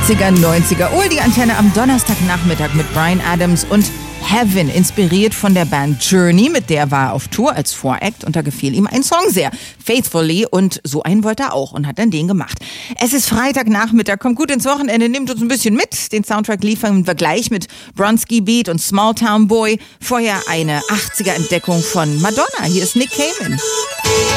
80er, 90er. Die Antenne am Donnerstagnachmittag mit Bryan Adams und Heaven, inspiriert von der Band Journey, mit der war er auf Tour als Voract und da gefiel ihm ein Song sehr, Faithfully, und so einen wollte er auch und hat dann den gemacht. Es ist Freitagnachmittag, kommt gut ins Wochenende, nimmt uns ein bisschen mit. Den Soundtrack liefern wir gleich mit Bronski Beat und Small Town Boy. Vorher eine 80er-Entdeckung von Madonna. Hier ist Nick Cayman.